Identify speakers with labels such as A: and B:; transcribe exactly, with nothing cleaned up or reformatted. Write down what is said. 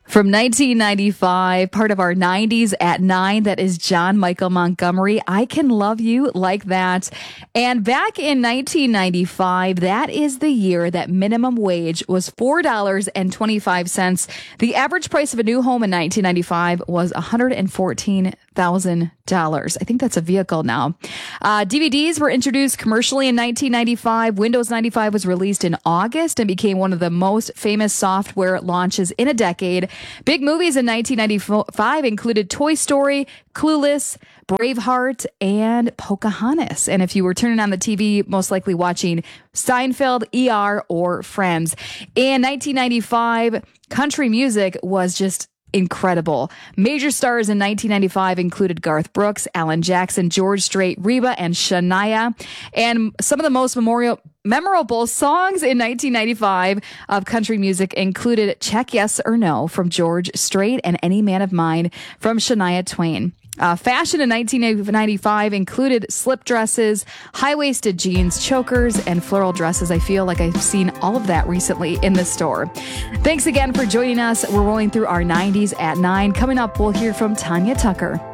A: From nineteen ninety-five, part of our nineties at nine, that is John Michael Montgomery. I Can Love You Like That. And back in nineteen ninety-five, that is the year that minimum wage was four dollars and twenty-five cents. The average price of a new home in nineteen ninety-five was one hundred fourteen thousand dollars. I think that's a vehicle now. Uh, D V Ds were introduced commercially in nineteen ninety-five. Windows ninety-five was released in August and became one of the most famous software launches in a decade. Big movies in nineteen ninety-five included Toy Story, Clueless, Braveheart, and Pocahontas. And if you were turning on the T V, most likely watching Seinfeld, E R, or Friends. In nineteen ninety-five, country music was just incredible. Major stars in nineteen ninety-five included Garth Brooks, Alan Jackson, George Strait, Reba, and Shania. And some of the most memorial memorable songs in nineteen ninety-five of country music included Check Yes or No from George Strait and Any Man of Mine from Shania Twain. Uh, fashion in nineteen ninety-five included slip dresses, high-waisted jeans, chokers, and floral dresses. I feel like I've seen all of that recently in the store. Thanks again for joining us. We're rolling through our nineties at nine. Coming up, we'll hear from Tanya Tucker.